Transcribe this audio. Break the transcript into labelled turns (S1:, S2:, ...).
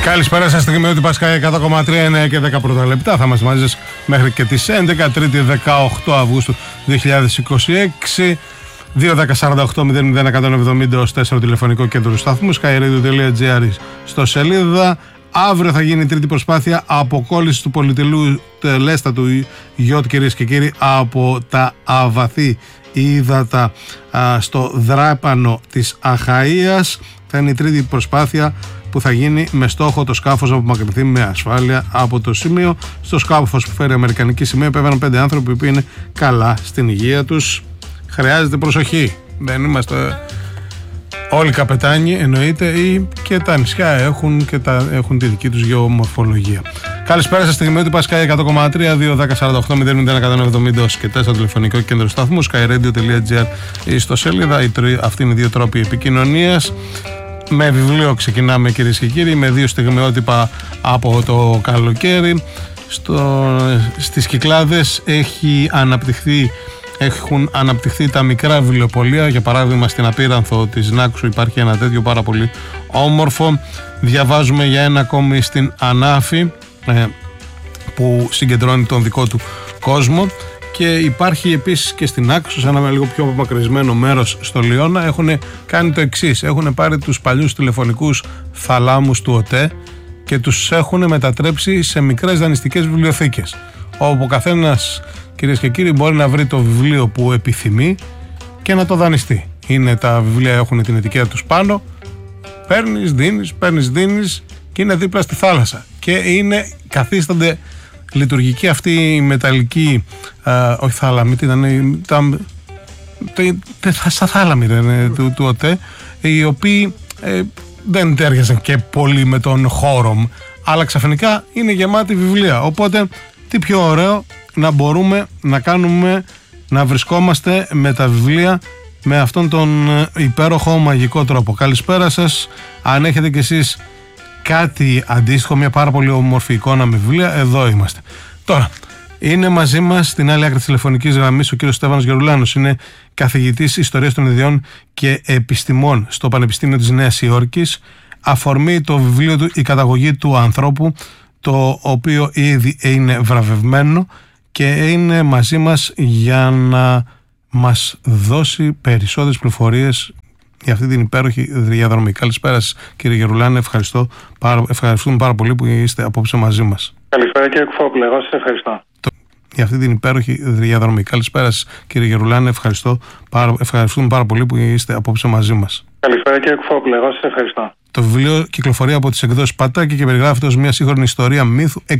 S1: Καλησπέρα σας, στιγμή ότι Πασκάια 100,3 9 και 10 πρώτα λεπτά. Θα μας μαζί σας μέχρι και τις 11, Τρίτη 18 Αυγούστου 2026. 2-10-48-00-170 ως 4 τηλεφωνικό κέντρο του σταθμού, skyradio.gr στο σελίδα. Αύριο θα γίνει η τρίτη προσπάθεια αποκόλλησης του πολυτελού τελέστατου γιότ, κυρίες και κύριοι, από τα αβαθή ύδατα στο δράπανο της Αχαΐας. Θα είναι η τρίτη προσπάθεια που θα γίνει με στόχο το σκάφος να απομακρυνθεί με ασφάλεια από το σημείο. Στο σκάφος που φέρει αμερικανική σημαία επέβαιναν 5 άνθρωποι που είναι καλά στην υγεία τους. Χρειάζεται προσοχή. Δεν είμαστε όλοι καπετάνοι, εννοείται, ή και τα νησιά έχουν τη δική τους γεωμορφολογία. Καλησπέρα σας, στιγμή ότι Πασκάια 100,3 2-10-48-00-170 και 4 τηλεφωνικό κέντρο σταθμού, skyradio.gr στο σελίδα. Αυτοί είναι οι δύο τρόποι επικοινωνίας. Με βιβλίο ξεκινάμε, κυρίες και κύριοι, με δύο στιγμιότυπα από το καλοκαίρι. Στις Κυκλάδες έχουν αναπτυχθεί τα μικρά βιβλιοπωλεία. Για παράδειγμα, στην Απίρανθο της Νάξου υπάρχει ένα τέτοιο πάρα πολύ όμορφο. Διαβάζουμε για ένα ακόμη στην Ανάφη, που συγκεντρώνει τον δικό του κόσμο. Και υπάρχει επίσης και στην Άξο, σε ένα λίγο πιο απομακρυσμένο μέρος στο Λιώνα, έχουν κάνει το εξής. Έχουν πάρει τους παλιούς τηλεφωνικούς θαλάμους του ΟΤΕ και τους έχουν μετατρέψει σε μικρές δανειστικές βιβλιοθήκες, όπου ο καθένας, κυρίες και κύριοι, μπορεί να βρει το βιβλίο που επιθυμεί και να το δανειστεί. Τα βιβλία έχουν την ετικέτα τους πάνω, παίρνεις, δίνεις και είναι δίπλα στη θάλασσα. Και καθίστανται λειτουργική αυτή η μεταλλική, όχι θάλαμη, στα θάλαμη του ΟΤΕ, οι οποίοι δεν τέριαζαν και πολύ με τον χώρο, αλλά ξαφνικά είναι γεμάτη βιβλία. Οπότε τι πιο ωραίο να μπορούμε να κάνουμε, να βρισκόμαστε με τα βιβλία με αυτόν τον υπέροχο μαγικό τρόπο. Καλησπέρα σας. Αν έχετε κι εσείς κάτι αντίστοιχο, μια πάρα πολύ όμορφη εικόνα με βιβλία, εδώ είμαστε. Τώρα, είναι μαζί μας στην άλλη άκρη της τηλεφωνικής γραμμής ο κύριος Στέφανος Γερουλάνος. Είναι καθηγητής Ιστορίας των Ιδιών και Επιστημών στο Πανεπιστήμιο της Νέας Υόρκης. Αφορμή το βιβλίο του «Η καταγωγή του ανθρώπου», το οποίο ήδη είναι βραβευμένο και είναι μαζί μας για να μας δώσει περισσότερες πληροφορίες για αυτή την υπέροχη διαδρομή. Καλησπέρα σας, κύριε Γερουλάνε. Ευχαριστούμε πάρα πολύ που είστε απόψε μαζί μας.
S2: Καλησπέρα, κύριε Κουφόπουλε. Εγώ σας ευχαριστώ
S1: για αυτή την υπέροχη διαδρομή. Καλησπέρα σας, κύριε Γερουλάνε. Ευχαριστούμε πάρα πολύ που είστε απόψε μαζί μας.
S2: Καλησπέρα, κύριε Κουφόπουλε. Εγώ σας ευχαριστώ.
S1: Το βιβλίο κυκλοφορεί από τις εκδόσεις Πατάκη και περιγράφεται ως μια σύγχρονη ιστορία μύθου,